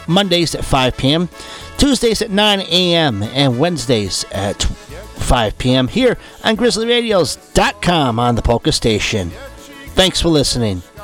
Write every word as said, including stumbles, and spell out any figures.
Mondays at five p.m., Tuesdays at nine a.m., and Wednesdays at five p.m. here on grizzly radios dot com on the Polka Station. Thanks for listening.